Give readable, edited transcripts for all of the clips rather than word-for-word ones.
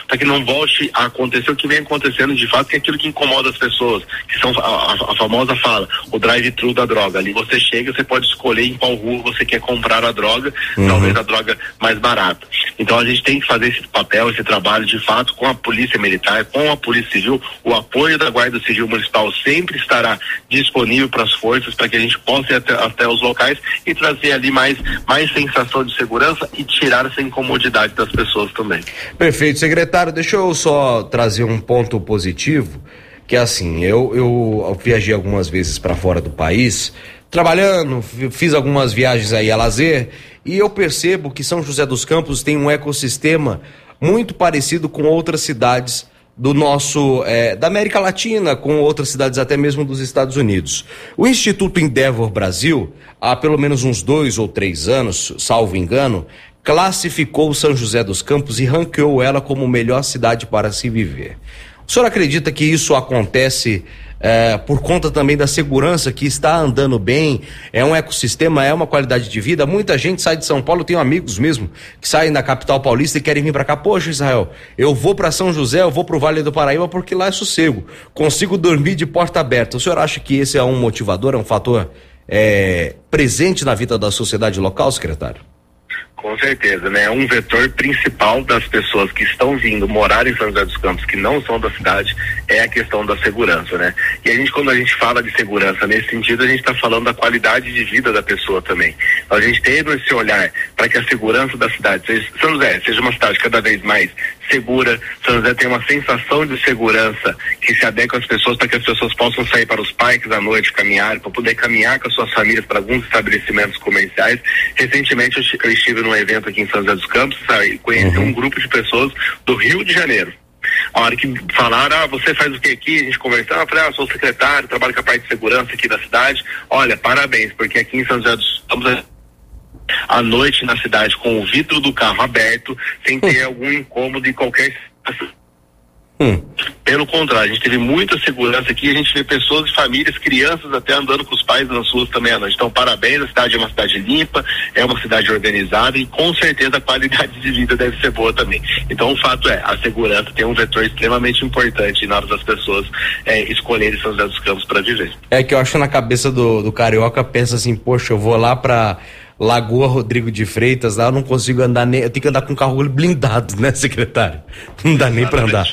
para que não volte a acontecer o que vem acontecendo de fato, que é aquilo que incomoda as pessoas, que são a famosa fala, o drive-thru da droga. Ali você chega, você pode escolher em qual rua você quer comprar a droga, talvez a droga mais barata. Então a gente tem que fazer esse papel, esse trabalho de fato com a Polícia Militar, com a Polícia Civil. O apoio da Guarda Civil Municipal sempre estará disponível para as forças, para que a gente possa ir até os locais e trazer ali mais sensação de segurança e tirar essa incomodidade das pessoas também. Perfeito, secretário. Deixa eu só trazer um ponto positivo, que é assim, eu viajei algumas vezes para fora do país, trabalhando, fiz algumas viagens aí a lazer, e eu percebo que São José dos Campos tem um ecossistema muito parecido com outras cidades do nosso, da América Latina, com outras cidades até mesmo dos Estados Unidos. O Instituto Endeavor Brasil, há pelo menos uns 2 ou 3 anos, salvo engano, classificou São José dos Campos e ranqueou ela como melhor cidade para se viver. O senhor acredita que isso acontece por conta também da segurança, que está andando bem, é um ecossistema, é uma qualidade de vida? Muita gente sai de São Paulo, eu tenho amigos mesmo que saem da capital paulista e querem vir para cá. Poxa, Israel, eu vou para São José, eu vou para o Vale do Paraíba porque lá é sossego, consigo dormir de porta aberta. O senhor acha que esse é um motivador, é um fator presente na vida da sociedade local, secretário? Com certeza, né? Um vetor principal das pessoas que estão vindo morar em São José dos Campos, que não são da cidade, é a questão da segurança, né? E quando a gente fala de segurança nesse sentido, a gente está falando da qualidade de vida da pessoa também. Então, a gente tem esse olhar para que a segurança da cidade, São José seja uma cidade cada vez mais segura. São José tem uma sensação de segurança que se adequa às pessoas, para que as pessoas possam sair para os parques à noite, caminhar, para poder caminhar com as suas famílias para alguns estabelecimentos comerciais. Recentemente eu estive num evento aqui em São José dos Campos, conheci um grupo de pessoas do Rio de Janeiro. A hora que falaram, você faz o que aqui? A gente conversava, eu falei, sou secretário, trabalho com a parte de segurança aqui da cidade. Olha, parabéns, porque aqui em São José dos Campos, à noite na cidade, com o vidro do carro aberto, sem ter algum incômodo em qualquer situação. Pelo contrário, a gente teve muita segurança aqui, a gente vê pessoas, famílias, crianças até andando com os pais nas ruas também à noite. Então, parabéns, a cidade é uma cidade limpa, é uma cidade organizada e com certeza a qualidade de vida deve ser boa também. Então, o fato é, a segurança tem um vetor extremamente importante na hora das pessoas escolherem São José dos Campos para viver. É que eu acho na cabeça do carioca, pensa assim, poxa, eu vou lá pra Lagoa Rodrigo de Freitas, lá eu não consigo andar nem, eu tenho que andar com carro blindado, né, secretário? Não dá nem pra andar.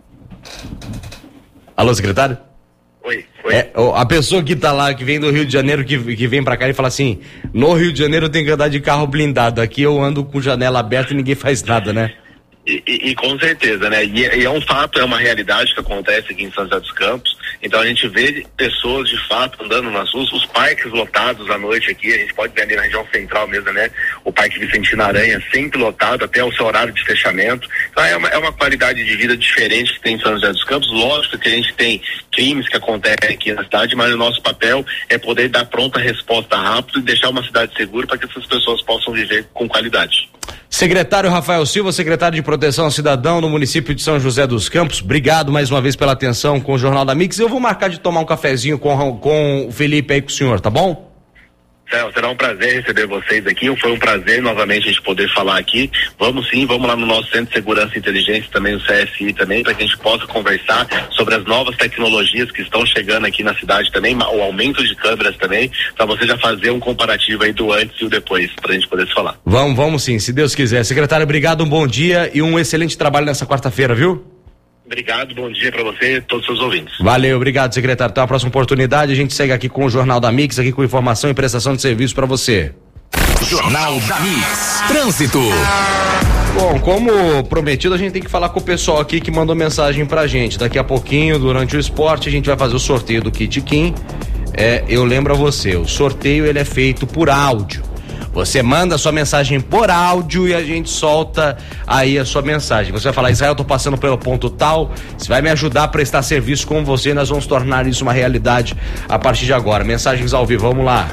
Alô, secretário? Oi. A pessoa que tá lá, que vem do Rio de Janeiro, que vem pra cá e fala assim, no Rio de Janeiro eu tenho que andar de carro blindado, aqui eu ando com janela aberta e ninguém faz nada, né? E com certeza, né? E é um fato, é uma realidade que acontece aqui em São José dos Campos. Então a gente vê pessoas de fato andando nas ruas, os parques lotados à noite aqui, a gente pode ver ali na região central mesmo, né? O Parque Vicentina Aranha sempre lotado até o seu horário de fechamento. Então é uma qualidade de vida diferente que tem em São José dos Campos. Lógico que a gente tem crimes que acontecem aqui na cidade, mas o nosso papel é poder dar pronta resposta rápido e deixar uma cidade segura para que essas pessoas possam viver com qualidade. Secretário Rafael Silva, secretário de Proteção ao Cidadão no município de São José dos Campos, obrigado mais uma vez pela atenção com o Jornal da Mix. Eu vou marcar de tomar um cafezinho com o Felipe aí com o senhor, tá bom? Será um prazer receber vocês aqui, foi um prazer novamente a gente poder falar aqui. Vamos lá no nosso Centro de Segurança e Inteligência, também o CSI também, para que a gente possa conversar sobre as novas tecnologias que estão chegando aqui na cidade também, o aumento de câmeras também, para você já fazer um comparativo aí do antes e o depois, pra gente poder se falar. Vamos sim, se Deus quiser. Secretário, obrigado, um bom dia e um excelente trabalho nessa quarta-feira, viu? Obrigado, bom dia para você e todos os seus ouvintes. Valeu, obrigado, secretário. Até a próxima oportunidade, a gente segue aqui com o Jornal da Mix, aqui com informação e prestação de serviço para você. Jornal da Mix, trânsito. Bom, como prometido, a gente tem que falar com o pessoal aqui que mandou mensagem pra gente. Daqui a pouquinho, durante o esporte, a gente vai fazer o sorteio do Kit Kim. Eu lembro a você, o sorteio ele é feito por áudio. Você manda a sua mensagem por áudio e a gente solta aí a sua mensagem. Você vai falar, Israel, eu tô passando pelo ponto tal, você vai me ajudar a prestar serviço com você, nós vamos tornar isso uma realidade a partir de agora. Mensagens ao vivo, vamos lá.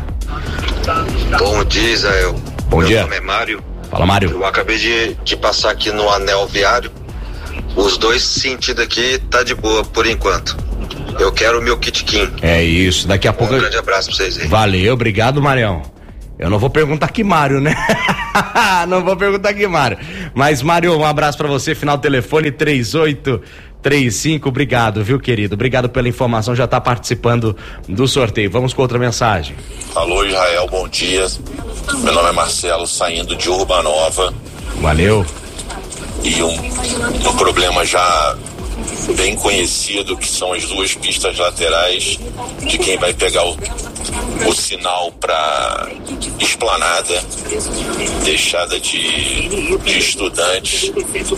Bom dia, Israel. Bom dia. Meu nome é Mário. Fala, Mário. Eu acabei de passar aqui no anel viário. Os dois sentidos aqui tá de boa por enquanto. Eu quero o meu Kit Kim. É isso, daqui a pouco. Um grande abraço pra vocês aí. Valeu, obrigado, Marião. Eu não vou perguntar que Mário, né? Não vou perguntar aqui, Mário. Mas, Mário, um abraço pra você, final telefone 3835, obrigado, viu, querido? Obrigado pela informação, já tá participando do sorteio. Vamos com outra mensagem. Alô, Israel, bom dia. Meu nome é Marcelo, saindo de Urbanova. Valeu. E um problema já bem conhecido, que são as duas pistas laterais de quem vai pegar o sinal para Esplanada, deixada de estudantes,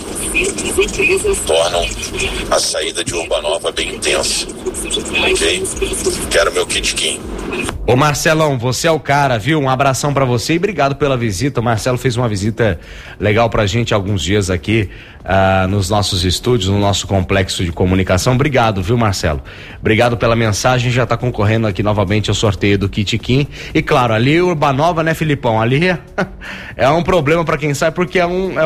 tornam a saída de Urbanova bem intensa. Ok? Quero meu kitkin. Ô Marcelão, você é o cara, viu? Um abração pra você e obrigado pela visita. O Marcelo fez uma visita legal pra gente há alguns dias aqui nos nossos estúdios, no nosso complexo de comunicação. Obrigado, viu, Marcelo? Obrigado pela mensagem, já tá concorrendo aqui novamente ao sorteio do Kit Kim. E claro, ali Urbanova, né, Filipão? Ali é um problema pra quem sai, porque é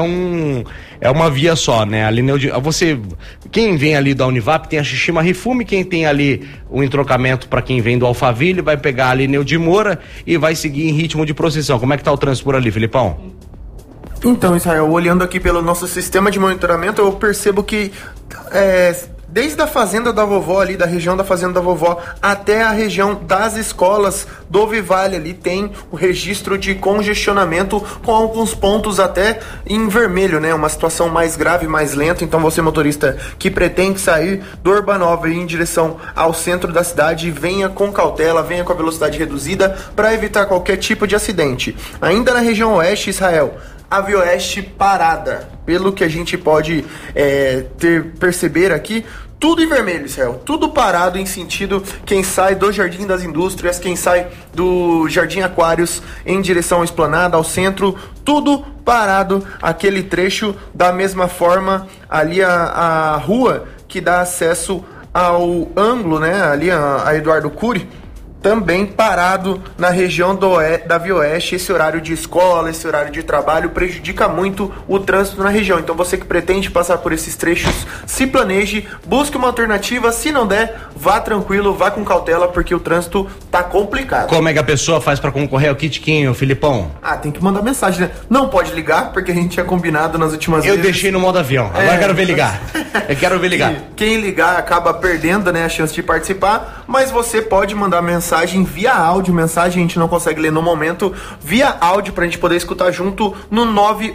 uma via só, né? Ali quem vem ali da Univap tem a Xixima Rifume, quem tem ali o entrocamento pra quem vem do Alphaville vai pegar ali Neude Moura e vai seguir em ritmo de procissão. Como é que tá o trânsito por ali, Filipão? Então, Israel, olhando aqui pelo nosso sistema de monitoramento, eu percebo que desde a fazenda da vovó ali, da região da fazenda da vovó, até a região das escolas do Vivale ali, tem o registro de congestionamento com alguns pontos até em vermelho, né? Uma situação mais grave, mais lenta. Então você, motorista que pretende sair do Urbanova e ir em direção ao centro da cidade, venha com cautela, venha com a velocidade reduzida para evitar qualquer tipo de acidente. Ainda na região oeste, Israel, a Via Oeste parada, pelo que a gente pode perceber aqui, tudo em vermelho, Israel, tudo parado em sentido quem sai do Jardim das Indústrias, quem sai do Jardim Aquários em direção à Esplanada, ao centro, tudo parado, aquele trecho. Da mesma forma, ali a rua que dá acesso ao ângulo, né, ali a Eduardo Cury, também parado na região da Via Oeste. Esse horário de escola, esse horário de trabalho prejudica muito o trânsito na região. Então você que pretende passar por esses trechos, se planeje, busque uma alternativa. Se não der, vá tranquilo, vá com cautela, porque o trânsito tá complicado. Como é que a pessoa faz para concorrer ao Kit Kim, Filipão? Tem que mandar mensagem, né? Não pode ligar, porque a gente tinha combinado nas últimas vezes. Eu deixei no modo avião, agora quero ver ligar. Eu quero ver ligar. Quem ligar acaba perdendo, né, a chance de participar, mas você pode mandar mensagem via áudio, mensagem a gente não consegue ler no momento, via áudio pra gente poder escutar junto no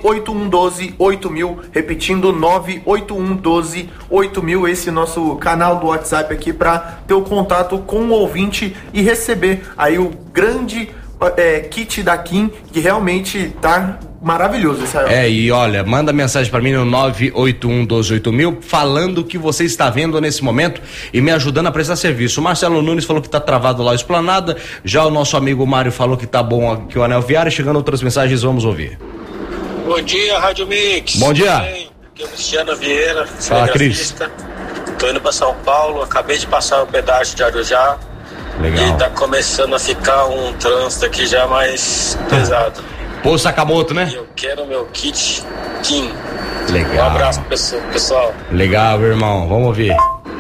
981128000, repetindo 981128000, esse nosso canal do WhatsApp aqui pra ter o contato com o ouvinte e receber aí o grande kit da Kim, que realmente tá maravilhoso, Israel. E olha, manda mensagem pra mim no 981128000 falando o que você está vendo nesse momento e me ajudando a prestar serviço. O Marcelo Nunes falou que tá travado lá a Esplanada, já o nosso amigo Mário falou que tá bom aqui o Anel Viário. Chegando outras mensagens, vamos ouvir. Bom dia, Rádio Mix. Bom dia. Aqui é o Cristiano Vieira, fala, Cris. Tô indo pra São Paulo, acabei de passar o pedágio de Arujá. Legal. E tá começando a ficar um trânsito aqui já mais pesado. Pô, Sakamoto, né? E eu quero meu kit Kim. Legal. Um abraço, pessoal. Legal, irmão. Vamos ouvir.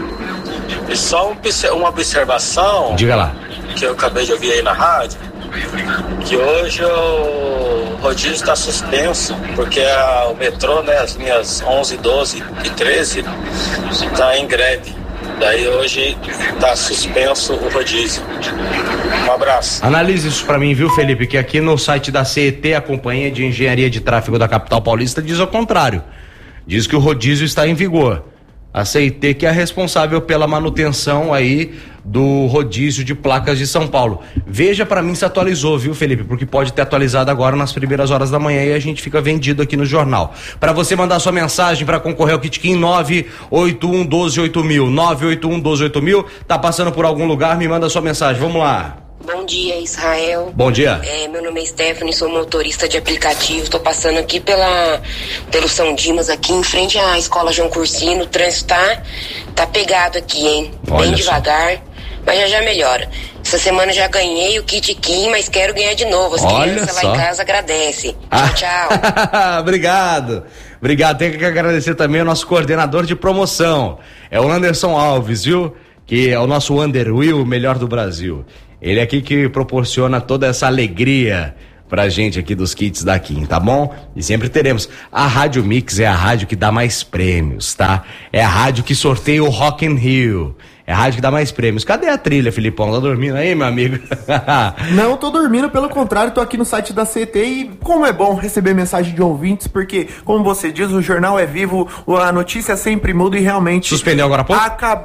E só uma observação. Diga lá. Que eu acabei de ouvir aí na rádio. Que hoje o rodízio está suspenso, porque o metrô, né, as linhas 11, 12 e 13 está em greve. Daí hoje tá suspenso o rodízio. Um abraço. Analise isso pra mim, viu, Felipe? Que aqui no site da CET, a Companhia de Engenharia de Tráfego da Capital Paulista, diz ao contrário. Diz que o rodízio está em vigor. A CET que é responsável pela manutenção aí do rodízio de placas de São Paulo. Veja pra mim se atualizou, viu, Felipe? Porque pode ter atualizado agora nas primeiras horas da manhã e a gente fica vendido aqui no jornal. Pra você mandar sua mensagem pra concorrer ao Kit Kim, 981128000, 981128000. Tá passando por algum lugar, me manda sua mensagem. Vamos lá. Bom dia, Israel. Bom dia. Meu nome é Stephanie, sou motorista de aplicativo. Estou passando aqui pelo São Dimas, aqui em frente à Escola João Cursino. O trânsito tá pegado aqui, hein? Olha bem devagar, mas já melhora. Essa semana já ganhei o Kit Kim, mas quero ganhar de novo. As crianças lá em casa agradecem. Tchau. Obrigado. Tem que agradecer também ao nosso coordenador de promoção. É o Anderson Alves, viu? Que é o nosso Under Will, o melhor do Brasil. Ele aqui que proporciona toda essa alegria pra gente aqui dos kits da Kim, tá bom? E sempre teremos. A Rádio Mix é a rádio que dá mais prêmios, tá? É a rádio que sorteia o Rock in Rio. É a rádio que dá mais prêmios. Cadê a trilha, Filipão? Tá dormindo aí, meu amigo? Não, tô dormindo, pelo contrário, tô aqui no site da CT e como é bom receber mensagem de ouvintes, porque, como você diz, o jornal é vivo, a notícia sempre muda e realmente... Suspendeu agora há pouco?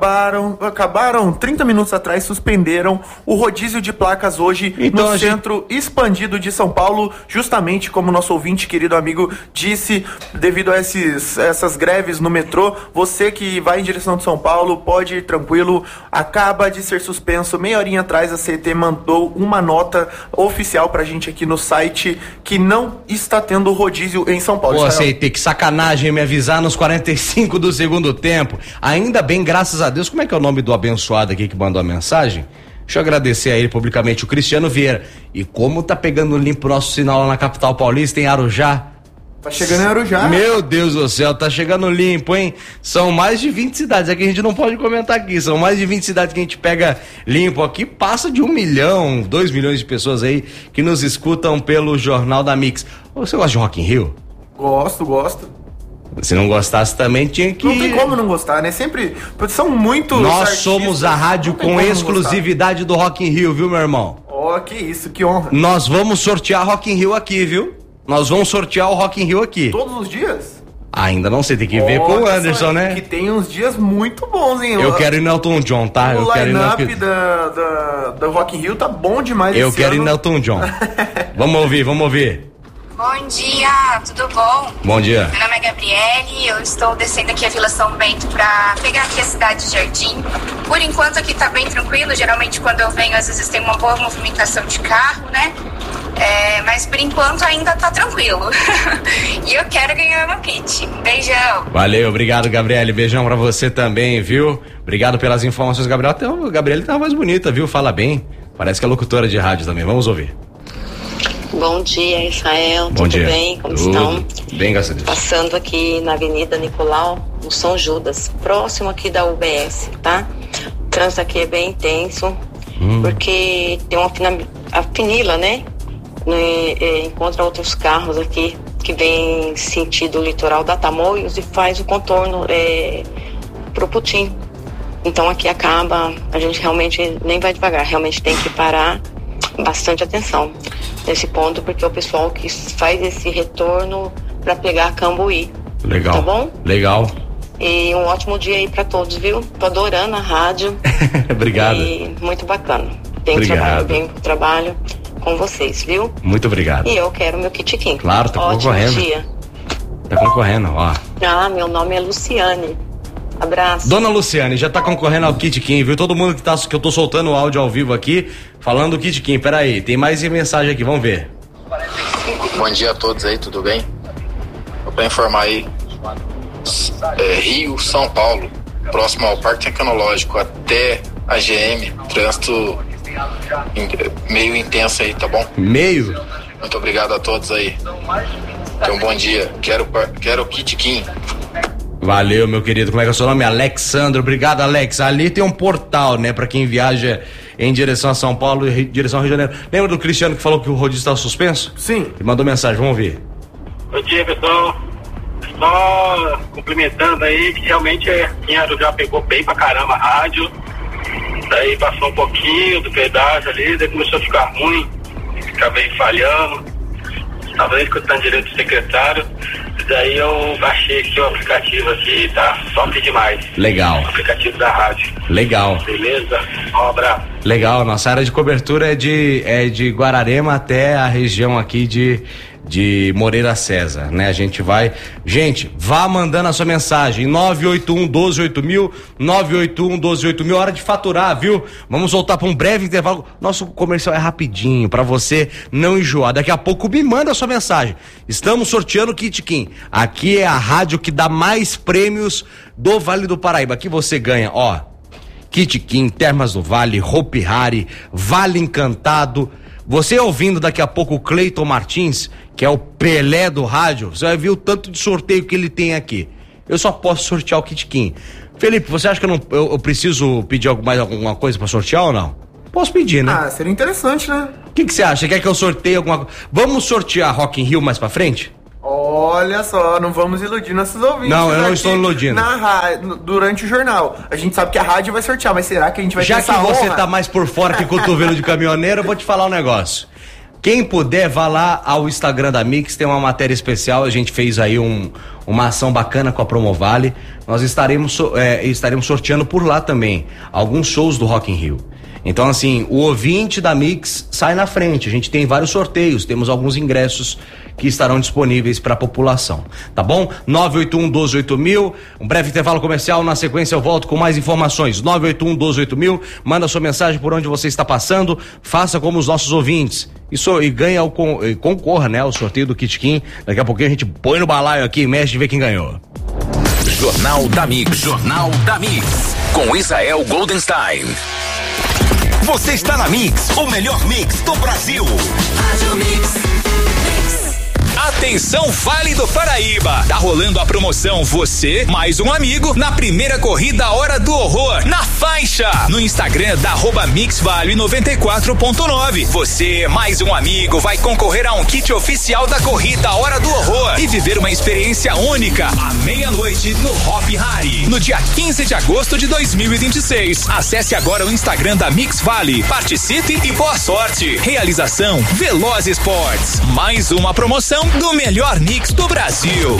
Acabaram 30 minutos atrás, suspenderam o rodízio de placas hoje então, no centro expandido de São Paulo, justamente como nosso ouvinte, querido amigo, disse, devido a essas greves no metrô, você que vai em direção de São Paulo, pode ir tranquilo. Acaba de ser suspenso. Meia horinha atrás a CET mandou uma nota oficial pra gente aqui no site que não está tendo rodízio em São Paulo. Pô, CET, que sacanagem me avisar nos 45 do segundo tempo. Ainda bem, graças a Deus. Como é que é o nome do abençoado aqui que mandou a mensagem? Deixa eu agradecer a ele publicamente, o Cristiano Vieira. E como tá pegando limpo o nosso sinal lá na capital paulista, em Arujá. Tá chegando em Arujá. Meu Deus do céu, tá chegando limpo, hein? São mais de 20 cidades, é que a gente não pode comentar aqui, são mais de 20 cidades que a gente pega limpo aqui, passa de 1 milhão, 2 milhões de pessoas aí que nos escutam pelo Jornal da Mix. Você gosta de Rock in Rio? Gosto. Se não gostasse também tinha que... Não tem como não gostar, né? Sempre, são muito... Nós somos a rádio com exclusividade do Rock in Rio, viu, meu irmão? Ó, que isso, que honra. Nós vamos sortear Rock in Rio aqui, viu? Nós vamos sortear o Rock in Rio aqui. Todos os dias? Ainda não sei, tem que ver com o Anderson, né? Que tem uns dias muito bons, hein? Eu quero ir no Elton John, tá? O line-up da Rock in Rio tá bom demais. Eu quero ir no Elton John. Vamos ouvir. Bom dia, tudo bom? Bom dia. Meu nome é Gabriele, eu estou descendo aqui a Vila São Bento pra pegar aqui a cidade de Jardim. Por enquanto aqui tá bem tranquilo, geralmente quando eu venho às vezes tem uma boa movimentação de carro, né? Mas por enquanto ainda tá tranquilo. E eu quero ganhar meu kit. Beijão. Valeu, obrigado, Gabriele. Beijão pra você também, viu? Obrigado pelas informações, Gabriel. Até a Gabriele tá mais bonita, viu? Fala bem. Parece que é locutora de rádio também. Vamos ouvir. Bom dia, Israel. Bom dia. Tudo bem? Como Tudo estão? Bem, graças a Deus. Passando aqui na Avenida Nicolau, no São Judas, próximo aqui da UBS, tá? O trânsito aqui é bem intenso, porque tem uma avenida, né? Encontra outros carros aqui que vem sentido litoral da Tamoios e faz o contorno pro Putim. Então aqui acaba, a gente realmente nem vai devagar, realmente tem que parar, bastante atenção nesse ponto, porque é o pessoal que faz esse retorno para pegar Cambuí. Legal. Tá bom? Legal. E um ótimo dia aí para todos, viu? Tô adorando a rádio. Obrigado. E muito bacana. Venho trabalho com vocês, viu? Muito obrigado. E eu quero meu kit Kim. Claro, tá concorrendo. Dia. Tá concorrendo, ó. Meu nome é Luciane. Abraço. Dona Luciane, já tá concorrendo ao Kit Kim, viu? Todo mundo que eu tô soltando o áudio ao vivo aqui, falando do Kit Kim. Peraí, tem mais mensagem aqui, vamos ver. Bom dia a todos aí, tudo bem? Pra informar aí, Rio, São Paulo, próximo ao Parque Tecnológico, até a GM, trânsito meio intenso aí, tá bom? Meio? Muito obrigado a todos aí. Tenham um bom dia. Quero o Kit Kim. Valeu, meu querido. Como é que é o seu nome? Alexandre. Obrigado, Alex. Ali tem um portal, né? Pra quem viaja em direção a São Paulo e direção ao Rio de Janeiro. Lembra do Cristiano que falou que o rodízio estava suspenso? Sim. Ele mandou mensagem, vamos ouvir. Bom dia, pessoal. Só cumprimentando aí, que realmente quem já pegou bem pra caramba a rádio. Daí passou um pouquinho do pedágio ali, daí começou a ficar ruim. Acabei falhando. Estava nem escutando direito do secretário. Daí eu baixei aqui o aplicativo aqui, tá top demais. Legal. O aplicativo da rádio. Legal. Beleza? Um abraço. Legal, nossa área de cobertura é de Guararema até a região aqui de Moreira César, né? A gente vai... Gente, vá mandando a sua mensagem, 981-128000, 981-128000, hora de faturar, viu? Vamos voltar para um breve intervalo. Nosso comercial é rapidinho, para você não enjoar. Daqui a pouco me manda a sua mensagem. Estamos sorteando o Kit Kim. Aqui é a rádio que dá mais prêmios do Vale do Paraíba. Aqui você ganha, ó, Kit Kim, Termas do Vale, Hopi Hari, Vale Encantado. Você ouvindo daqui a pouco o Cleiton Martins, que é o Pelé do rádio, você vai ver o tanto de sorteio que ele tem aqui. Eu só posso sortear o Kit Kim. Felipe, você acha que eu preciso pedir mais alguma coisa para sortear ou não? Posso pedir, né? Ah, seria interessante, né? O que você acha? Quer que eu sorteie alguma coisa? Vamos sortear Rock in Rio mais pra frente? Olha só, não vamos iludir nossos ouvintes. Não, eu não estou iludindo. Durante o jornal. A gente sabe que a rádio vai sortear, mas será que a gente vai ter essa honra? Já que você tá mais por fora que cotovelo de caminhoneiro, eu vou te falar um negócio. Quem puder, vá lá ao Instagram da Mix, tem uma matéria especial, a gente fez aí uma ação bacana com a Promovale. Nós estaremos sorteando por lá também alguns shows do Rock in Rio. Então, assim, o ouvinte da Mix sai na frente. A gente tem vários sorteios, temos alguns ingressos que estarão disponíveis para a população, tá bom? 981-12-8000, um breve intervalo comercial, na sequência eu volto com mais informações. 981-12-8000, manda sua mensagem por onde você está passando, faça como os nossos ouvintes e ganha e concorra, né, ao sorteio do Kit Kim. Daqui a pouquinho a gente põe no balaio aqui e mexe e vê quem ganhou. Jornal da Mix, com Israel Goldenstein. Você está na Mix, o melhor mix do Brasil. Rádio Mix. Atenção, Vale do Paraíba. Tá rolando a promoção Você mais um amigo na primeira corrida Hora do Horror, na faixa. No Instagram da @MixVale94.9. Você mais um amigo vai concorrer a um kit oficial da corrida Hora do Horror e viver uma experiência única à meia-noite no Hop Hari, no dia 15 de agosto de 2026. Acesse agora o Instagram da Mix Vale, participe e boa sorte. Realização Veloz Esportes. Mais uma promoção do melhor mix do Brasil.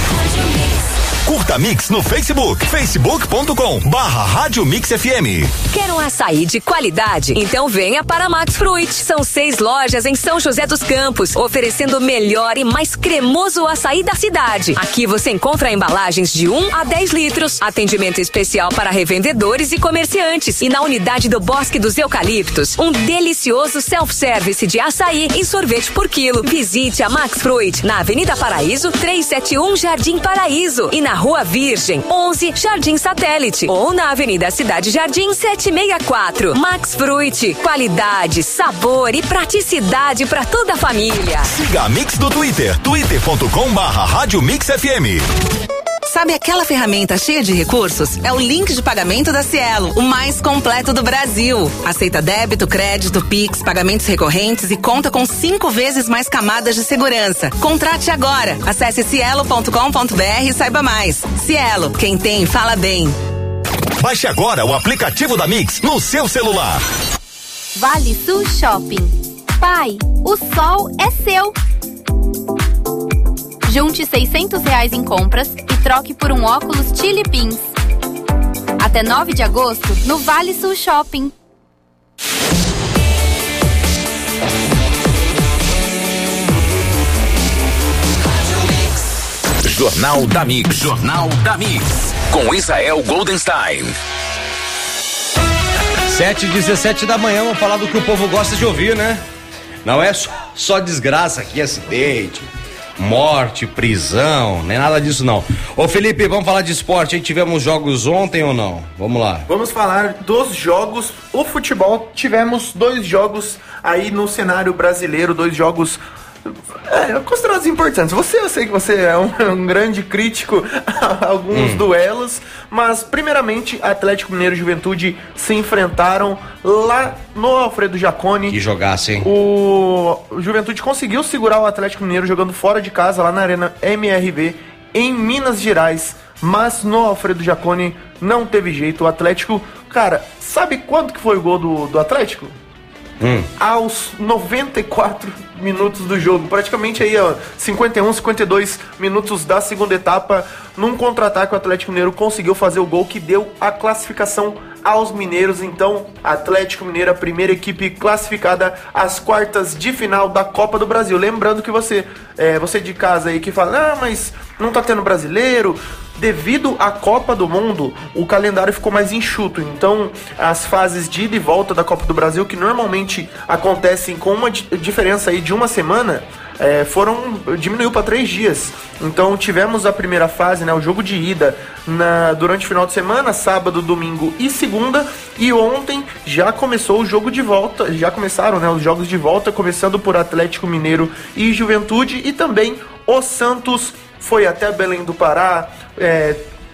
Curta Mix no Facebook, facebook.com/Rádio Mix FM. Quer um açaí de qualidade? Então venha para Max Fruit. São 6 lojas em São José dos Campos, oferecendo o melhor e mais cremoso açaí da cidade. Aqui você encontra embalagens de 1 a 10 litros, atendimento especial para revendedores e comerciantes. E na unidade do Bosque dos Eucaliptos, um delicioso self-service de açaí e sorvete por quilo. Visite a Max Fruit na Avenida Paraíso, 371 Jardim Paraíso e na Rua Virgem, 11 Jardim Satélite, ou na Avenida Cidade Jardim 764. Max Fruit, qualidade, sabor e praticidade para toda a família. Siga a Mix do Twitter, twitter.com/Rádio Mix FM. Sabe aquela ferramenta cheia de recursos? É o link de pagamento da Cielo, o mais completo do Brasil. Aceita débito, crédito, Pix, pagamentos recorrentes e conta com 5 vezes mais camadas de segurança. Contrate agora. Acesse cielo.com.br e saiba mais. Cielo, quem tem, fala bem. Baixe agora o aplicativo da Mix no seu celular. Vale Sul Shopping. Pai, o sol é seu. Junte R$600 em compras e troque por um óculos Chili Pins. Até 9 de agosto no Vale Sul Shopping. Jornal da Mix, com Israel Goldenstein. 7h17 da manhã, vamos falar do que o povo gosta de ouvir, né? Não é só desgraça aqui, acidente, morte, prisão, nem nada disso não. Ô Felipe, vamos falar de esporte, aí tivemos jogos ontem ou não? Vamos lá. Vamos falar dos jogos, o futebol, tivemos 2 jogos aí no cenário brasileiro, 2 jogos considerados importantes. Eu sei que você é um grande crítico a alguns duelos, mas primeiramente Atlético Mineiro e Juventude se enfrentaram lá no Alfredo Jaconi. Que jogasse, hein? O Juventude conseguiu segurar o Atlético Mineiro jogando fora de casa lá na Arena MRV em Minas Gerais, mas no Alfredo Jaconi não teve jeito. O Atlético, cara, sabe quanto que foi o gol do Atlético? Aos 94 minutos do jogo, praticamente aí 51, 52 minutos da segunda etapa, num contra-ataque o Atlético Mineiro conseguiu fazer o gol que deu a classificação aos mineiros. Então, Atlético Mineiro, a primeira equipe classificada às quartas de final da Copa do Brasil. Lembrando que você de casa aí que fala, mas não tá tendo brasileiro. Devido à Copa do Mundo, o calendário ficou mais enxuto. Então, as fases de ida e volta da Copa do Brasil, que normalmente acontecem com uma diferença aí de uma semana, diminuiu para 3 dias. Então, tivemos a primeira fase, né, o jogo de ida durante o final de semana, sábado, domingo e segunda. E ontem já começou o jogo de volta, já começaram, né, os jogos de volta, começando por Atlético Mineiro e Juventude, e também o Santos foi até Belém do Pará,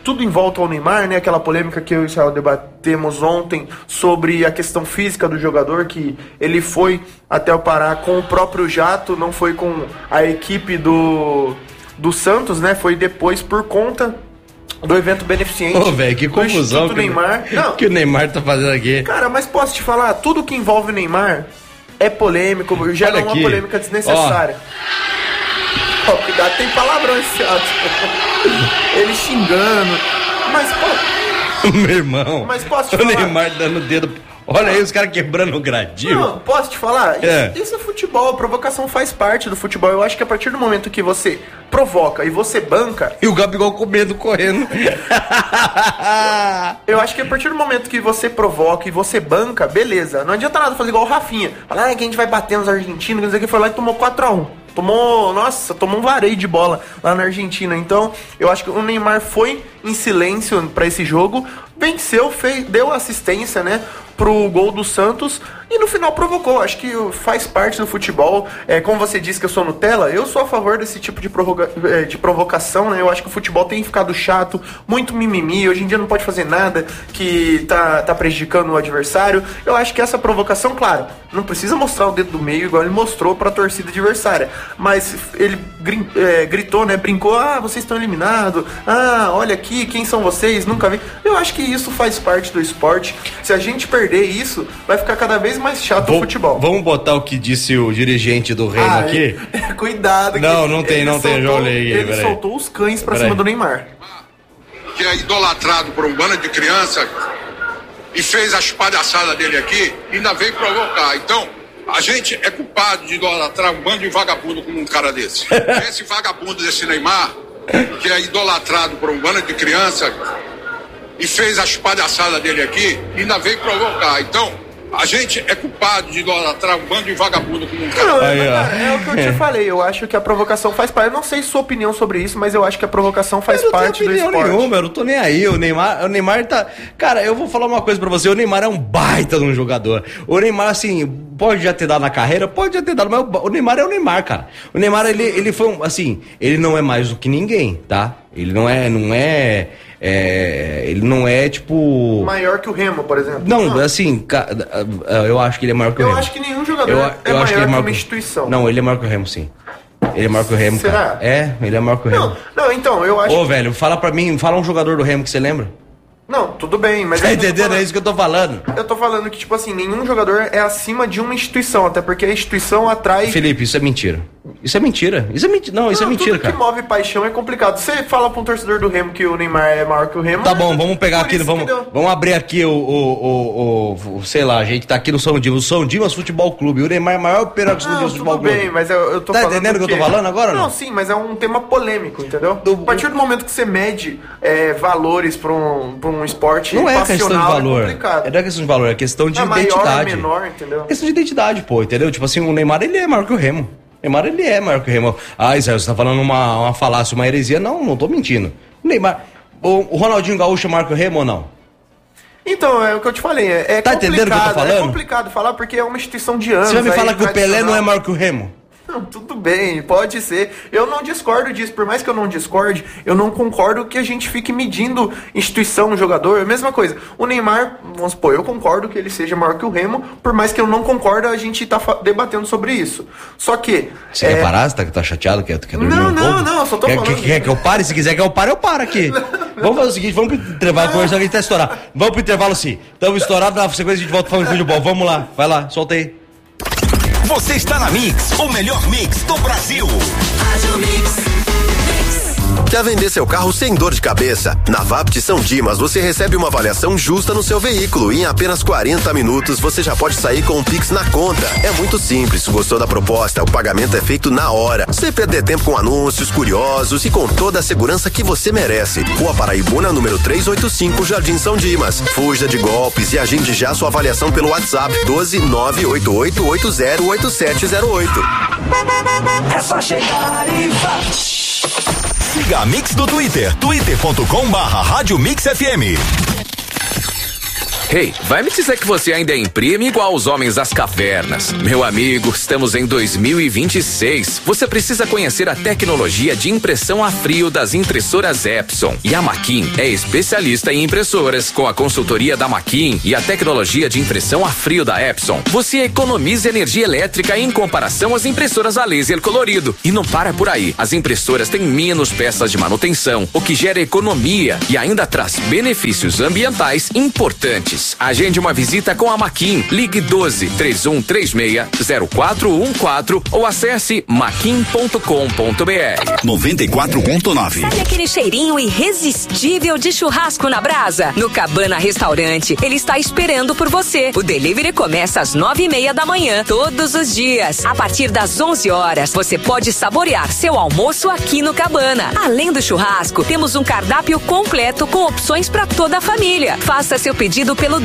tudo em volta ao Neymar, né? Aquela polêmica que eu e o Israel debatemos ontem sobre a questão física do jogador, que ele foi até o Pará com o próprio jato, não foi com a equipe do Santos, né? Foi depois por conta do evento beneficente. Ô, velho, que confusão que o Neymar tá fazendo aqui. Cara, mas posso te falar, tudo que envolve o Neymar é polêmico, gera uma polêmica desnecessária. Cuidado, tem palavrão esse ato. Ele xingando. Mas, pô... Meu irmão. Mas posso te falar? O Neymar dando o dedo... Olha aí os caras quebrando o gradil. Não, posso te falar? Isso é futebol, a provocação faz parte do futebol. Eu acho que a partir do momento que você provoca e você banca... E o Gabigol com medo correndo. Eu acho que a partir do momento que você provoca e você banca, beleza. Não adianta nada fazer igual o Rafinha. Falar que a gente vai bater nos argentinos, quer dizer que foi lá e tomou 4-1. Tomou um vareio de bola lá na Argentina. Então, eu acho que o Neymar foi em silêncio para esse jogo, venceu, deu assistência, né, pro gol do Santos e no final provocou. Acho que faz parte do futebol. Como você disse que eu sou Nutella, eu sou a favor desse tipo de provocação, né? Eu acho que o futebol tem ficado chato, muito mimimi. Hoje em dia não pode fazer nada que tá prejudicando o adversário. Eu acho que essa provocação, claro, não precisa mostrar o dedo do meio igual ele mostrou pra torcida adversária, mas ele gritou, né? Brincou, vocês estão eliminados, olha aqui, quem são vocês? Nunca vi. Eu acho que isso faz parte do esporte. Se a gente perder isso, vai ficar cada vez mais chato o futebol. Vamos botar o que disse o dirigente do Remo aqui? Cuidado. Não tem, já olhei. Ele soltou os cães pra cima do Neymar. Que é idolatrado por um bando de criança e fez as palhaçadas dele aqui e ainda veio provocar. Então, a gente é culpado de idolatrar um bando de vagabundo como um cara desse. Esse vagabundo desse Neymar, que é idolatrado por um bando de criança e fez as palhaçadas dele aqui e ainda veio provocar. Então, a gente é culpado de idolatrar um bando de vagabundo como um cara. É o que eu te falei, eu acho que a provocação faz parte. Eu não sei sua opinião sobre isso, mas eu acho que a provocação faz parte do esporte. Eu não tô nem aí. O Neymar tá... Cara, eu vou falar uma coisa pra você. O Neymar é um baita de um jogador. O Neymar, assim, pode já ter dado na carreira, pode já ter dado, mas o Neymar é o Neymar, cara. O Neymar, ele foi assim, ele não é mais do que ninguém, tá? Ele não é tipo... Maior que o Remo, por exemplo. Não, assim, eu acho que ele é maior que o Remo. Eu acho que nenhum jogador é maior que uma instituição. Não, ele é maior que o Remo, sim. Ele é maior que o Remo, Será? Cara. Ele é maior que o Remo. Não, então, eu acho... Velho, fala pra mim, fala um jogador do Remo que você lembra. Não, tudo bem, mas... Tá entendendo? É isso que eu tô falando. Eu tô falando que, tipo assim, nenhum jogador é acima de uma instituição, até porque a instituição atrai... Felipe, isso é mentira. Isso é mentira. Não, isso é mentira, tudo cara. Que move paixão é complicado. Você fala pra um torcedor do Remo que o Neymar é maior que o Remo... Tá bom, vamos pegar aqui, vamos abrir aqui sei lá, a gente tá aqui no São Dimas, o São Dimas Futebol Clube. O Neymar é maior operador do São Dimas Futebol Clube. Tudo bem, mas eu tô falando... Tá entendendo o que eu tô falando agora ou não? Não, sim, mas é um tema polêmico, entendeu? A partir do momento que você mede valores pra um esporte... Não é questão de valor. Não é questão de valor, é questão de identidade. Maior, menor, entendeu? É questão de identidade, pô, entendeu? Tipo assim, o Neymar, ele é maior que o Remo. O Neymar, ele é maior que o Remo. Israel, você tá falando uma falácia, uma heresia. Não tô mentindo. O Neymar... O Ronaldinho Gaúcho é maior que o Remo ou não? Então, é o que eu te falei. Tá entendendo o que eu tô falando? É complicado falar porque é uma instituição de anos. Você vai me falar que o Pelé não é maior que o Remo? Não, tudo bem, pode ser. Eu não discordo disso, por mais que eu não discorde, eu não concordo que a gente fique medindo instituição, jogador, é a mesma coisa. O Neymar, vamos supor, eu concordo que ele seja maior que o Remo, por mais que eu não concordo, a gente tá debatendo sobre isso. Só que... Você quer parar? Você tá chateado? Quer dormir Não, só tô falando... Quer que eu pare? Se quiser que eu pare, eu paro aqui. Vamos fazer o seguinte, vamos pro intervalo, conversar, a gente tá estourado. Vamos pro intervalo sim. Estamos estourados, na sequência a gente volta falando de futebol. Vamos lá, vai lá, solta aí. Você está na Mix, o melhor mix do Brasil. Rádio Mix. Quer vender seu carro sem dor de cabeça? Na Vapt São Dimas você recebe uma avaliação justa no seu veículo e em apenas 40 minutos você já pode sair com um Pix na conta. É muito simples, gostou da proposta? O pagamento é feito na hora. Sem perder tempo com anúncios, curiosos e com toda a segurança que você merece. Rua Paraibuna, número 385, Jardim São Dimas. Fuja de golpes e agende já sua avaliação pelo WhatsApp 12988808708. É só chegar e vai. Siga a Mix do Twitter, twitter.com/Rádio Mix FM. Hey, vai me dizer que você ainda imprime igual os homens das cavernas. Meu amigo, estamos em 2026. Você precisa conhecer a tecnologia de impressão a frio das impressoras Epson. E a Maquin é especialista em impressoras. Com a consultoria da Maquin e a tecnologia de impressão a frio da Epson, você economiza energia elétrica em comparação às impressoras a laser colorido. E não para por aí. As impressoras têm menos peças de manutenção, o que gera economia e ainda traz benefícios ambientais importantes. Agende uma visita com a Maquin. Ligue 12-3136-0414 ou acesse maquin.com.br. 94.9. Sabe aquele cheirinho irresistível de churrasco na brasa? No Cabana Restaurante, ele está esperando por você. O delivery começa às 9:30 da manhã, todos os dias. A partir das 11 horas, você pode saborear seu almoço aqui no Cabana. Além do churrasco, temos um cardápio completo com opções para toda a família. Faça seu pedido pelo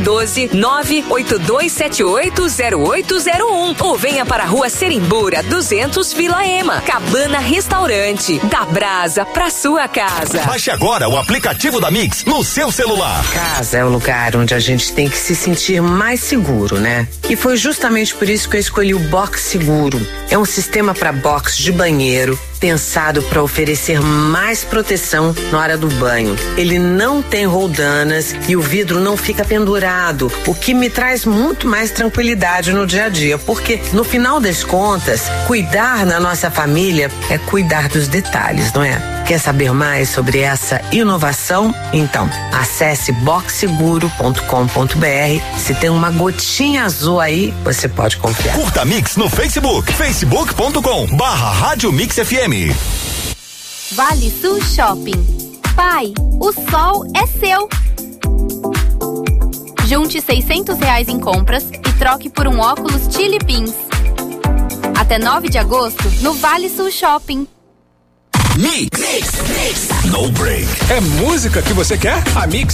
12-982780801 ou venha para a Rua Serimbura 200 Vila Ema. Cabana Restaurante, da brasa pra sua casa. Baixe agora o aplicativo da Mix no seu celular. Casa é o lugar onde a gente tem que se sentir mais seguro, né? E foi justamente por isso que eu escolhi o Box Seguro. É um sistema para box de banheiro pensado para oferecer mais proteção na hora do banho. Ele não tem roldanas e o vidro não fica pendurado, o que me traz muito mais tranquilidade no dia a dia, porque no final das contas, cuidar na nossa família é cuidar dos detalhes, não é? Quer saber mais sobre essa inovação? Então, acesse boxseguro.com.br. Se tem uma gotinha azul aí, você pode confiar. Curta Mix no Facebook, facebook.com/Rádio Mix FM. Vale Sul Shopping. Pai, o sol é seu. Junte R$600 em compras e troque por um óculos Chili Beans. Até 9 de agosto no Vale Sul Shopping. Mix. No break. É música que você quer? A Mix